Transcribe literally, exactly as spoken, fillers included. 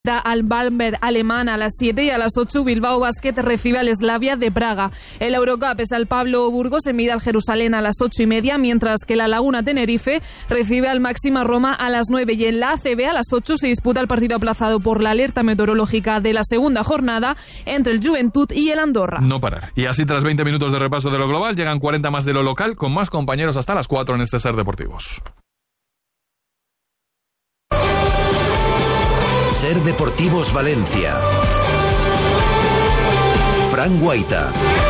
Al Bamberg alemán a las siete y a las ocho Bilbao Basket recibe al Slavia de Praga. El Eurocup es al Pablo Burgos, se mide al Jerusalén a las ocho y media, mientras que la Laguna Tenerife recibe al Máxima Roma a las nueve, y en la A C B a las ocho se disputa el partido aplazado por la alerta meteorológica de la segunda jornada entre el Juventud y el Andorra. No parar. Y así, tras veinte minutos de repaso de lo global, llegan cuarenta más de lo local, con más compañeros hasta las cuatro en este Ser Deportivos. Ser Deportivos Valencia. Fran Guaita.